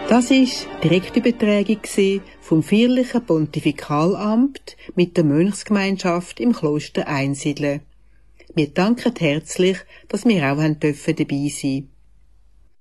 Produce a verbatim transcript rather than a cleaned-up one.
Das war direkte Übertragung vom feierlichen Pontifikalamt mit der Mönchsgemeinschaft im Kloster Einsiedeln. Wir danken herzlich, dass wir auch dabei sein dürfen.